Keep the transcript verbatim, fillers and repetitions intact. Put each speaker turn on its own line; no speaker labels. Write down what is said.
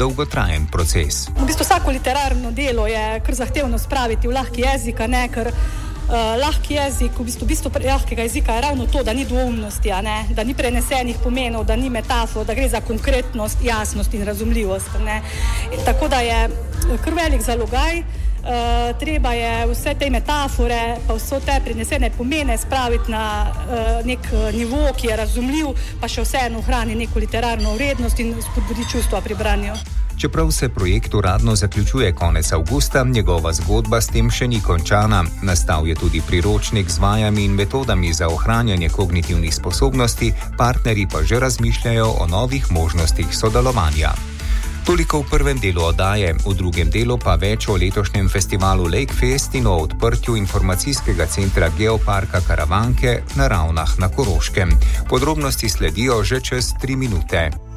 dolgotrajen proces.
V bistvu vsako literarno delo je kar zahtevno spraviti v lahki jezik, ne, ker uh, lahki jezik, v bistvu bistvo lahkega jezika je ravno to, da ni dvoumnosti, a ne, da ni prenesenih pomenov, da ni metafor, da gre za konkretnost, jasnost in razumljivost. Ne. Tako da je kar velik zalogaj. Uh, treba je vse te metafore, pa vse te prenesene pomene spraviti na uh, nek nivo, ki je razumljiv, pa še vseeno ohrani neko literarno vrednost in spodbudi čustva pri branju.
Čeprav se projekt uradno zaključuje konec avgusta, njegova zgodba s tem še ni končana. Nastal je tudi priročnik z vajami in metodami za ohranjanje kognitivnih sposobnosti, partnerji pa že razmišljajo o novih možnostih sodelovanja. Toliko v prvem delu oddaje, v drugem delu pa več o letošnjem festivalu Lakefest in o odprtju informacijskega centra Geoparka Karavanke na Ravnah na Koroškem. Podrobnosti sledijo že čez tri minute.